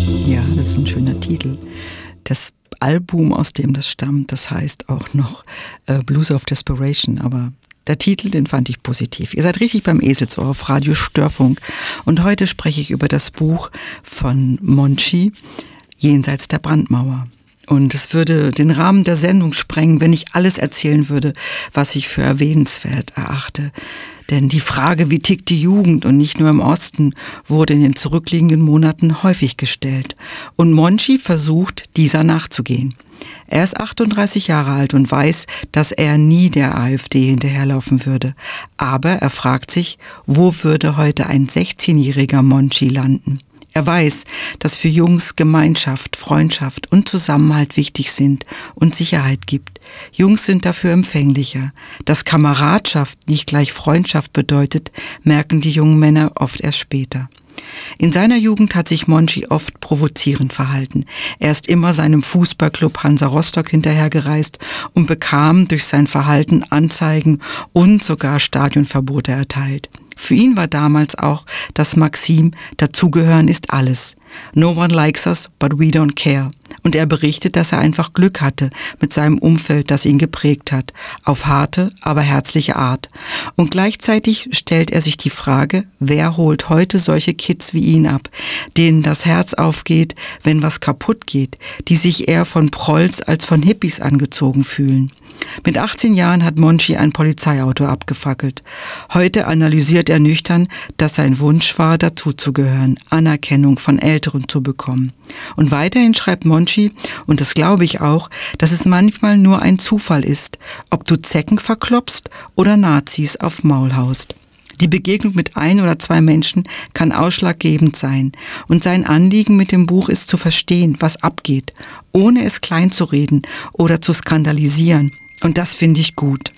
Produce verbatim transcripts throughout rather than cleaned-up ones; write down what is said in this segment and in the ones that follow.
Ja, das ist ein schöner Titel. Das Album, aus dem das stammt, das heißt auch noch äh, Blues of Desperation, aber der Titel, den fand ich positiv. Ihr seid richtig beim Eselsohr auf Radio Störfunk und heute spreche ich über das Buch von Monchi, Jenseits der Brandmauer. Und es würde den Rahmen der Sendung sprengen, wenn ich alles erzählen würde, was ich für erwähnenswert erachte. Denn die Frage, wie tickt die Jugend und nicht nur im Osten, wurde in den zurückliegenden Monaten häufig gestellt. Und Monchi versucht, dieser nachzugehen. Er ist achtunddreißig Jahre alt und weiß, dass er nie der AfD hinterherlaufen würde. Aber er fragt sich, wo würde heute ein sechzehnjähriger Monchi landen? Er weiß, dass für Jungs Gemeinschaft, Freundschaft und Zusammenhalt wichtig sind und Sicherheit gibt. Jungs sind dafür empfänglicher. Dass Kameradschaft nicht gleich Freundschaft bedeutet, merken die jungen Männer oft erst später. In seiner Jugend hat sich Monchi oft provozierend verhalten. Er ist immer seinem Fußballclub Hansa Rostock hinterhergereist und bekam durch sein Verhalten Anzeigen und sogar Stadionverbote erteilt. Für ihn war damals auch das Maxim, dazugehören ist alles. No one likes us, but we don't care. Und er berichtet, dass er einfach Glück hatte mit seinem Umfeld, das ihn geprägt hat. Auf harte, aber herzliche Art. Und gleichzeitig stellt er sich die Frage, wer holt heute solche Kids wie ihn ab, denen das Herz aufgeht, wenn was kaputt geht, die sich eher von Prolls als von Hippies angezogen fühlen. Mit achtzehn Jahren hat Monchi ein Polizeiauto abgefackelt. Heute analysiert er nüchtern, dass sein Wunsch war, dazuzugehören, Anerkennung von Älteren zu bekommen. Und weiterhin schreibt Monchi, und das glaube ich auch, dass es manchmal nur ein Zufall ist, ob du Zecken verklopst oder Nazis auf Maul haust. Die Begegnung mit ein oder zwei Menschen kann ausschlaggebend sein. Und sein Anliegen mit dem Buch ist zu verstehen, was abgeht, ohne es kleinzureden oder zu skandalisieren. Und das finde ich gut.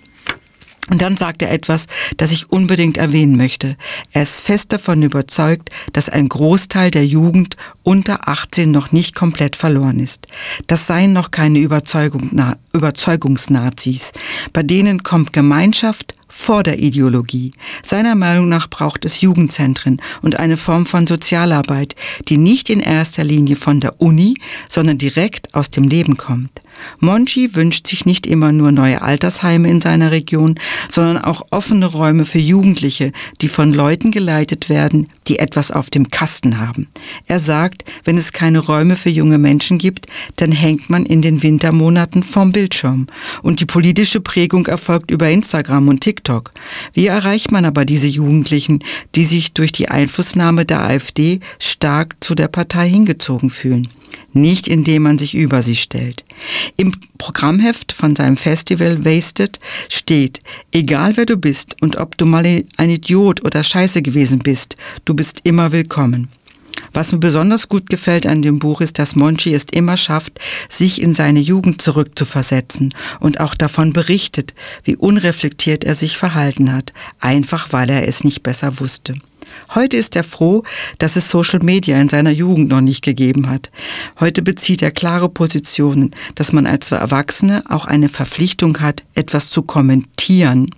Und dann sagt er etwas, das ich unbedingt erwähnen möchte. Er ist fest davon überzeugt, dass ein Großteil der Jugend unter achtzehn noch nicht komplett verloren ist. Das seien noch keine Überzeugung, na, Überzeugungsnazis. Bei denen kommt Gemeinschaft vor der Ideologie. Seiner Meinung nach braucht es Jugendzentren und eine Form von Sozialarbeit, die nicht in erster Linie von der Uni, sondern direkt aus dem Leben kommt. Monchi wünscht sich nicht immer nur neue Altersheime in seiner Region, sondern auch offene Räume für Jugendliche, die von Leuten geleitet werden, die etwas auf dem Kasten haben. Er sagt, wenn es keine Räume für junge Menschen gibt, dann hängt man in den Wintermonaten vorm Bildschirm. Und die politische Prägung erfolgt über Instagram und TikTok. Wie erreicht man aber diese Jugendlichen, die sich durch die Einflussnahme der AfD stark zu der Partei hingezogen fühlen? Nicht indem man sich über sie stellt. Im Programmheft von seinem Festival Wasted steht, egal wer du bist und ob du mal ein Idiot oder Scheiße gewesen bist, du bist immer willkommen. Was mir besonders gut gefällt an dem Buch ist, dass Monchi es immer schafft, sich in seine Jugend zurückzuversetzen und auch davon berichtet, wie unreflektiert er sich verhalten hat, einfach weil er es nicht besser wusste. Heute ist er froh, dass es Social Media in seiner Jugend noch nicht gegeben hat. Heute bezieht er klare Positionen, dass man als Erwachsene auch eine Verpflichtung hat, etwas zu kommentieren,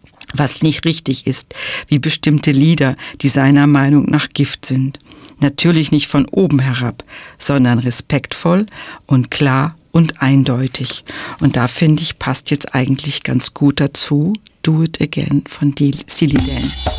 was nicht richtig ist, wie bestimmte Lieder, die seiner Meinung nach Gift sind. Natürlich nicht von oben herab, sondern respektvoll und klar und eindeutig. Und da finde ich, passt jetzt eigentlich ganz gut dazu Do It Again von Steely Dan.